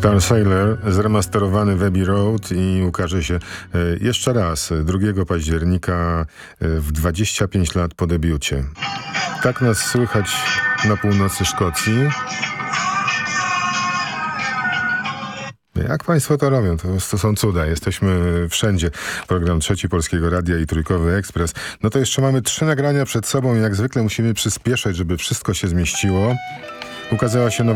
Star Sailor zremasterowany w Abbey Road i ukaże się jeszcze raz 2 października w 25 lat po debiucie. Tak nas słychać na północy Szkocji. Jak państwo to robią? To są cuda. Jesteśmy wszędzie. Program Trzeci Polskiego Radia i Trójkowy Ekspres. No to jeszcze mamy 3 nagrania przed sobą i jak zwykle musimy przyspieszać, żeby wszystko się zmieściło. Ukazała się nowa